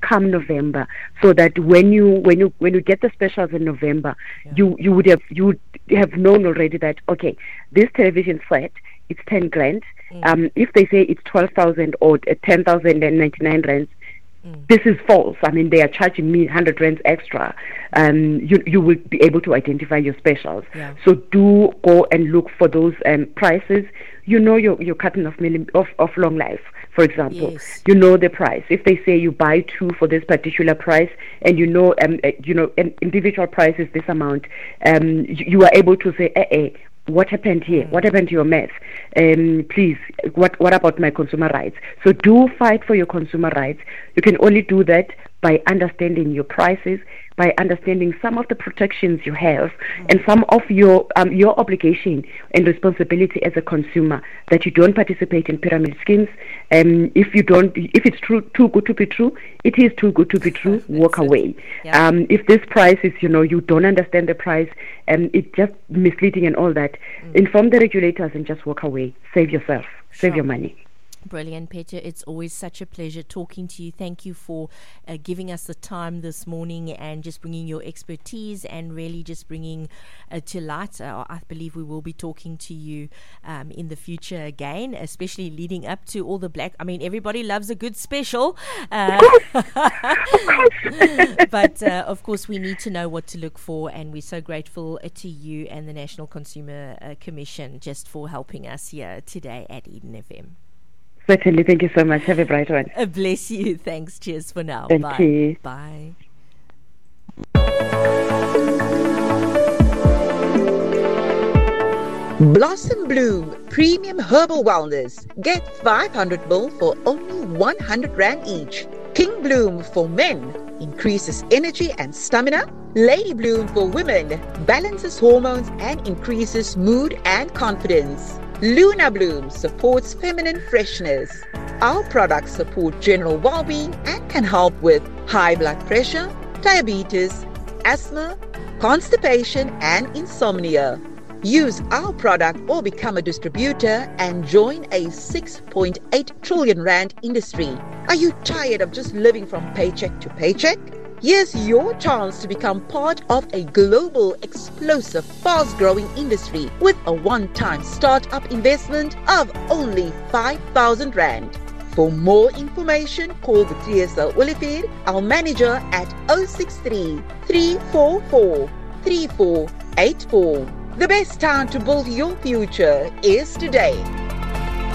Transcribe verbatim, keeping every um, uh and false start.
come November, so that when you when you when you get the specials in November, yeah. you you would have you would have known already that okay, this television set, it's ten grand. Mm. Um, if they say it's twelve thousand or ten thousand and ninety nine rands, mm. this is false. I mean, they are charging me hundred rands extra. Um, you you will be able to identify your specials. Yeah. So do go and look for those um, prices. You know your your carton of milli- of of long life, for example. Yes. You know the price. If they say you buy two for this particular price, and you know um uh, you know an individual price is this amount, um you, you are able to say, eh, eh, what happened here? Mm. What happened to your math? Um, please, what what about my consumer rights? So do fight for your consumer rights. You can only do that by understanding your prices, by understanding some of the protections you have, mm. and some of your um, your obligation and responsibility as a consumer, that you don't participate in pyramid schemes. Um, if you don't, if it's true, too good to be true, it is too good to be true. Walk away. Yeah. Um, if this price is, you know, you don't understand the price, and um, it's just misleading and all that, mm. inform the regulators and just walk away. Save yourself. Sure. Save your money. Brilliant, Petra. It's always such a pleasure talking to you. Thank you for uh, giving us the time this morning and just bringing your expertise and really just bringing uh, to light. Uh, I believe we will be talking to you um, in the future again, especially leading up to all the black. I mean, everybody loves a good special. Uh, but, uh, of course, we need to know what to look for, and we're so grateful uh, to you and the National Consumer uh, Commission just for helping us here today at Eden F M. Certainly. Thank you so much. Have a bright one. Uh, bless you. Thanks. Cheers for now. Thank Bye. you. Bye. Blossom Bloom Premium Herbal Wellness. Get five hundred mil for only one hundred rand each. King Bloom for men increases energy and stamina. Lady Bloom for women balances hormones and increases mood and confidence. Luna Bloom supports feminine freshness. Our products support general well-being and can help with high blood pressure, diabetes, asthma, constipation, and insomnia. Use our product or become a distributor and join a six point eight trillion rand industry. Are you tired of just living from paycheck to paycheck? Here's your chance to become part of a global, explosive, fast-growing industry with a one-time start-up investment of only five thousand rand. For more information, call the T S L Olivier, our manager, at zero six three, three four four, three four eight four. The best time to build your future is today.